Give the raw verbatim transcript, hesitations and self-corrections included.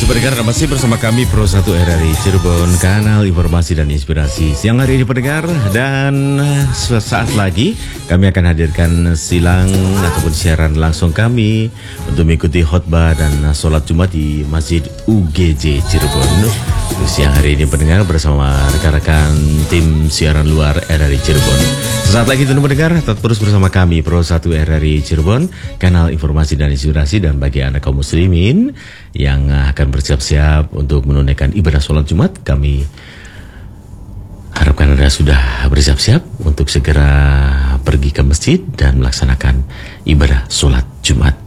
kasih pendengar, masih bersama kami Pro satu R R I Cirebon, kanal informasi dan inspirasi siang hari ini pendengar. Dan sesaat lagi kami akan hadirkan silang ataupun siaran langsung kami untuk mengikuti khotbah dan sholat Jumat di Masjid U G J Cirebon. Siang hari ini pendengar bersama rekan-rekan tim siaran luar R R I Cirebon. Sesaat lagi tentu pendengar, tetap terus bersama kami Pro satu R R I Cirebon, kanal informasi dan inspirasi. Dan bagi anda kaum muslimin yang akan bersiap-siap untuk menunaikan ibadah sholat Jumat, kami harapkan anda sudah bersiap-siap untuk segera pergi ke masjid dan melaksanakan ibadah sholat Jumat.